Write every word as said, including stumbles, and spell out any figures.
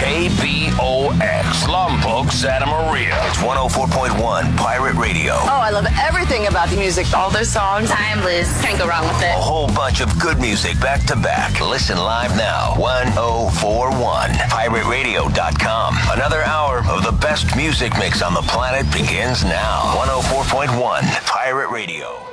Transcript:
K B O X, Lompoc, Santa Maria. It's one oh four point one Pirate Radio. Oh, I love everything about the music. All those songs, timeless. Can't go wrong with it. A whole bunch of good music back to back. Listen live now. one oh four one pirate radio dot com. Another hour of the best music mix on the planet begins now. one oh four point one Pirate Radio.